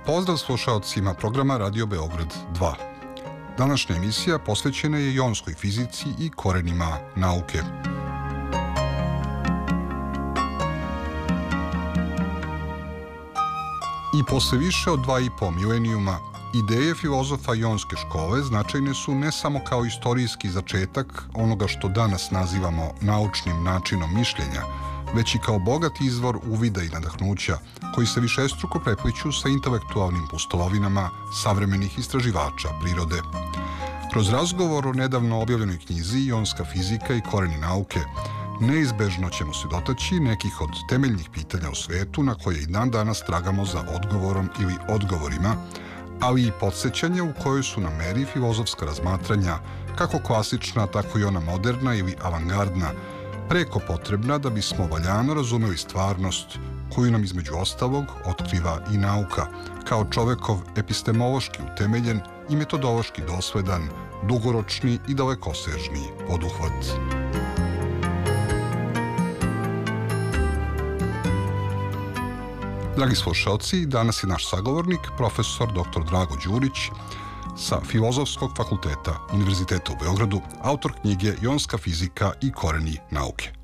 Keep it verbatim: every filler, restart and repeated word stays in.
Pozdrav slušaocima programa Radio Beograd dva. Današnja emisija posvećena je jonskoj fizici i korenima nauke. I posle više od dva i po milenijuma, ideje filozofa jonske škole značajne su ne samo kao istorijski začetak onoga što danas nazivamo naučnim načinom mišljenja, već i kao bogat izvor uvida i nadahnuća koji se višestruko prepliću sa intelektualnim pustolovinama savremenih istraživača prirode. Kroz razgovor o nedavno objavljenoj knjizi Jonska fizika i koreni nauke, neizbežno ćemo se dotaći nekih od temeljnih pitanja u svetu na koje i dan danas tragamo za odgovorom ili odgovorima, ali i podsjećanje u kojoj su na meri filozofska razmatranja, kako klasična, tako i ona moderna ili avangardna, preko potrebna da bismo valjano razumeli stvarnost koju nam između ostalog otkriva i nauka, kao čovekov epistemološki utemeljen i metodološki dosledan, dugoročni i dalekosežni poduhvat. Dragi slušalci, danas je naš sagovornik, profesor doktor Drago Đurić sa Filozofskog fakulteta Univerziteta u Beogradu, autor knjige Jonska fizika i koreni nauke.